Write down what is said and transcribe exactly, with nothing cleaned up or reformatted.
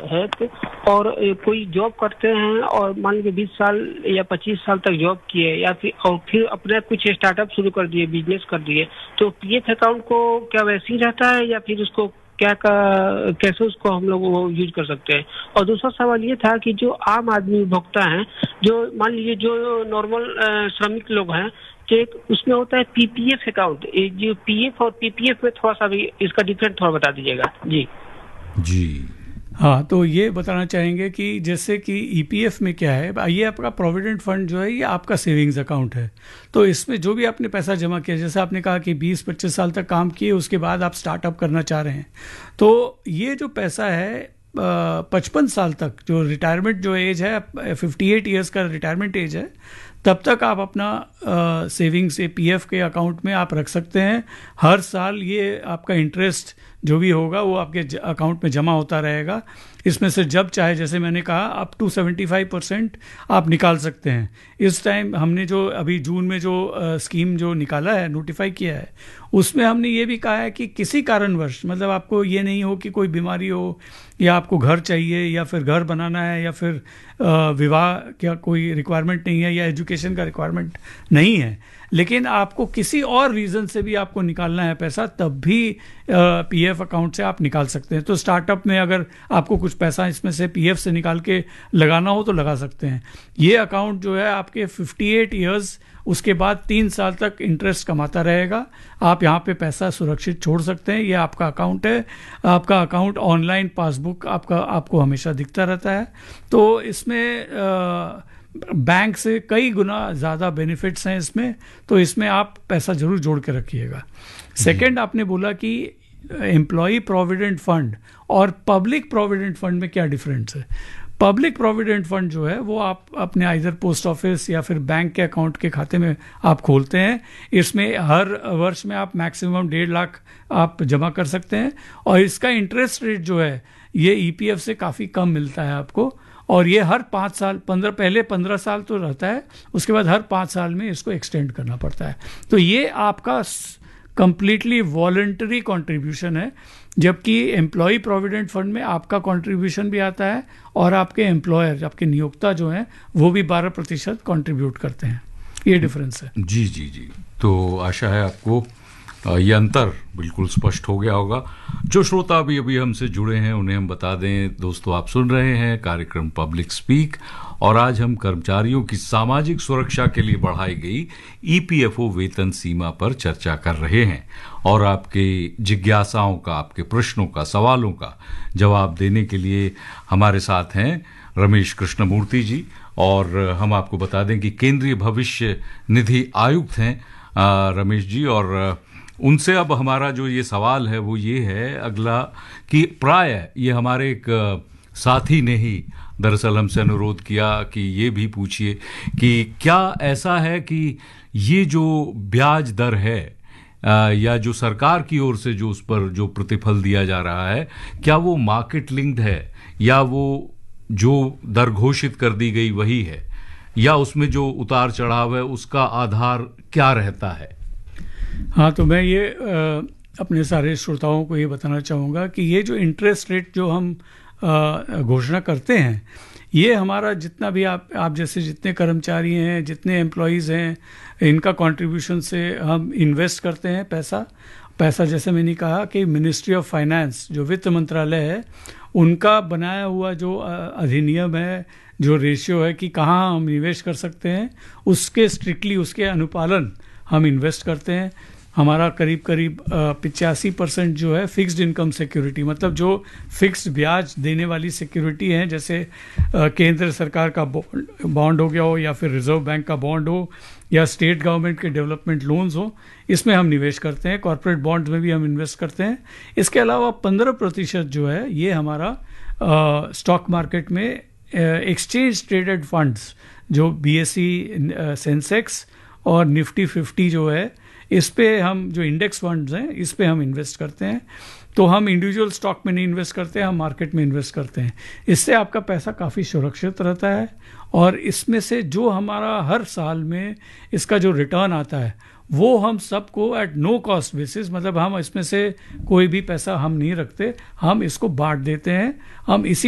है तो, और ए, कोई जॉब करते हैं और मान लीजिए बीस साल या पच्चीस साल तक जॉब किए या फिर और फिर अपने कुछ स्टार्टअप शुरू कर दिए, बिजनेस कर दिए, तो पीएफ अकाउंट को क्या वैसे ही रहता है या फिर उसको क्या का कैसे उसको हम लोग वो यूज कर सकते हैं? और दूसरा सवाल ये था कि जो आम आदमी उपभोक्ता हैं, जो मान लीजिए जो नॉर्मल श्रमिक लोग हैं, तो एक उसमें होता है पीपीएफ अकाउंट, जो पीएफ और पीपीएफ में थोड़ा सा भी इसका डिफरेंस थोड़ा बता दीजिएगा जी। जी हाँ, तो ये बताना चाहेंगे कि जैसे कि ईपीएफ में क्या है, ये आपका प्रोविडेंट फंड जो है ये आपका सेविंग्स अकाउंट है। तो इसमें जो भी आपने पैसा जमा किया, जैसे आपने कहा कि बीस पच्चीस साल तक काम किए, उसके बाद आप स्टार्टअप करना चाह रहे हैं, तो ये जो पैसा है पचपन साल तक, जो रिटायरमेंट जो एज है, अट्ठावन इयर्स का रिटायरमेंट एज है, तब तक आप अपना सेविंग्स से पीएफ के अकाउंट में आप रख सकते हैं। हर साल ये आपका इंटरेस्ट जो भी होगा वो आपके अकाउंट में जमा होता रहेगा। इसमें से जब चाहे, जैसे मैंने कहा, अप टू पचहत्तर परसेंट आप निकाल सकते हैं। इस टाइम हमने जो अभी जून में जो आ, स्कीम जो निकाला है, नोटिफाई किया है, उसमें हमने ये भी कहा है कि किसी कारणवश, मतलब आपको ये नहीं हो कि कोई बीमारी हो या आपको घर चाहिए या फिर घर बनाना है या फिर आ, विवाह का कोई रिक्वायरमेंट नहीं है या एजुकेशन का रिक्वायरमेंट नहीं है, लेकिन आपको किसी और रीज़न से भी आपको निकालना है पैसा, तब भी पीएफ अकाउंट से आप निकाल सकते हैं। तो स्टार्टअप में अगर आपको कुछ पैसा इसमें से पीएफ से निकाल के लगाना हो तो लगा सकते हैं। ये अकाउंट जो है आपके अट्ठावन इयर्स, उसके बाद तीन साल तक इंटरेस्ट कमाता रहेगा। आप यहाँ पे पैसा सुरक्षित छोड़ सकते हैं। ये आपका अकाउंट है। आपका अकाउंट ऑनलाइन पासबुक आपका आपको हमेशा दिखता रहता है। तो इसमें आ, बैंक से कई गुना ज़्यादा बेनिफिट्स हैं इसमें, तो इसमें आप पैसा जरूर जोड़ के रखिएगा। सेकंड, आपने बोला कि एम्प्लॉय प्रोविडेंट फंड और पब्लिक प्रोविडेंट फंड में क्या डिफरेंस है। पब्लिक प्रोविडेंट फंड जो है वो आप अपने आइदर पोस्ट ऑफिस या फिर बैंक के अकाउंट के खाते में आप खोलते हैं। इसमें हर वर्ष में आप मैक्सिमम डेढ़ लाख आप जमा कर सकते हैं और इसका इंटरेस्ट रेट जो है ये ईपीएफ से काफ़ी कम मिलता है आपको। और ये हर पाँच साल पंद्रह पहले पंद्रह साल तो रहता है, उसके बाद हर पाँच साल में इसको एक्सटेंड करना पड़ता है। तो ये आपका कंप्लीटली वॉलंटरी कंट्रीब्यूशन है, जबकि एम्प्लॉय प्रोविडेंट फंड में आपका कंट्रीब्यूशन भी आता है और आपके एम्प्लॉयर, आपके नियोक्ता जो हैं, वो भी बारह प्रतिशत कंट्रीब्यूट करते हैं। ये डिफरेंस है। जी जी जी। तो आशा है आपको ये अंतर बिल्कुल स्पष्ट हो गया होगा। जो श्रोता अभी अभी हमसे जुड़े हैं उन्हें हम बता दें, दोस्तों आप सुन रहे हैं कार्यक्रम पब्लिक स्पीक और आज हम कर्मचारियों की सामाजिक सुरक्षा के लिए बढ़ाई गई ईपीएफओ वेतन सीमा पर चर्चा कर रहे हैं और आपके जिज्ञासाओं का, आपके प्रश्नों का, सवालों का जवाब देने के लिए हमारे साथ हैं रमेश कृष्णमूर्ति जी। और हम आपको बता दें कि केंद्रीय भविष्य निधि आयुक्त हैं रमेश जी, और उनसे अब हमारा जो ये सवाल है वो ये है अगला कि प्राय ये हमारे एक साथी ने ही दरअसल हमसे अनुरोध किया कि ये भी पूछिए कि क्या ऐसा है कि ये जो ब्याज दर है आ, या जो सरकार की ओर से जो उस पर जो प्रतिफल दिया जा रहा है, क्या वो मार्केट लिंक्ड है या वो जो दर घोषित कर दी गई वही है, या उसमें जो उतार चढ़ाव है उसका आधार क्या रहता है? हाँ, तो मैं ये आ, अपने सारे श्रोताओं को ये बताना चाहूँगा कि ये जो इंटरेस्ट रेट जो हम घोषणा करते हैं, ये हमारा जितना भी आप आप जैसे जितने कर्मचारी हैं, जितने एम्प्लॉयज़ हैं, इनका कंट्रीब्यूशन से हम इन्वेस्ट करते हैं पैसा पैसा जैसे मैंने कहा कि मिनिस्ट्री ऑफ फाइनेंस, जो वित्त मंत्रालय है, उनका बनाया हुआ जो अधिनियम है, जो रेशियो है कि कहाँ हम निवेश कर सकते हैं, उसके स्ट्रिक्टली उसके अनुपालन हम इन्वेस्ट करते हैं। हमारा करीब करीब पिचासी परसेंट जो है फिक्स्ड इनकम सिक्योरिटी, मतलब जो फिक्स्ड ब्याज देने वाली सिक्योरिटी है, जैसे आ, केंद्र सरकार का बॉन्ड हो गया हो या फिर रिजर्व बैंक का बॉन्ड हो या स्टेट गवर्नमेंट के डेवलपमेंट लोन्स हो, इसमें हम निवेश करते हैं। कॉर्पोरेट बॉन्ड्स में भी हम इन्वेस्ट करते हैं। इसके अलावा पंद्रह प्रतिशत जो है ये हमारा स्टॉक मार्केट में एक्सचेंज ट्रेडेड फंड्स, जो बीएसई सेंसेक्स और निफ्टी फिफ्टी जो है, इस पे हम जो इंडेक्स फंड्स हैं इस पे हम इन्वेस्ट करते हैं। तो हम इंडिविजुअल स्टॉक में नहीं इन्वेस्ट करते हैं, हम मार्केट में इन्वेस्ट करते हैं। इससे आपका पैसा काफ़ी सुरक्षित रहता है और इसमें से जो हमारा हर साल में इसका जो रिटर्न आता है वो हम सबको एट नो कॉस्ट बेसिस, मतलब हम इसमें से कोई भी पैसा हम नहीं रखते, हम इसको बांट देते हैं। हम इसी